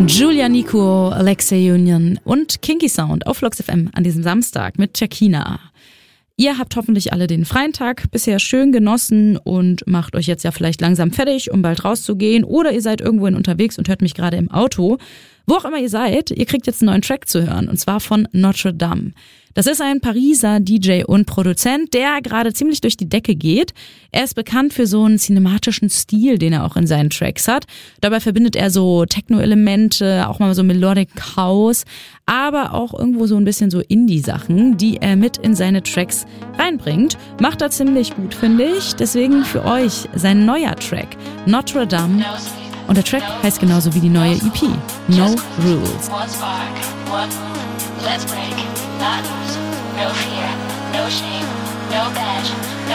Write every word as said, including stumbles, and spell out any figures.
Julia Nico, Alexei Union und Kinky Sound auf Flux F M an diesem Samstag mit Shakina. Ihr habt hoffentlich alle den freien Tag bisher schön genossen und macht euch jetzt ja vielleicht langsam fertig, um bald rauszugehen. Oder ihr seid irgendwohin unterwegs und hört mich gerade im Auto. Wo auch immer ihr seid, ihr kriegt jetzt einen neuen Track zu hören, und zwar von Notre Dame. Das ist ein Pariser D J und Produzent, der gerade ziemlich durch die Decke geht. Er ist bekannt für so einen cinematischen Stil, den er auch in seinen Tracks hat. Dabei verbindet er so Techno-Elemente, auch mal so Melodic House, aber auch irgendwo so ein bisschen so Indie-Sachen, die er mit in seine Tracks reinbringt. Macht er ziemlich gut, finde ich. Deswegen für euch sein neuer Track, Notre Dame. Und der Track heißt genauso wie die neue E P, No Rules. Let's break, not lose, no fear, no shame, no badge.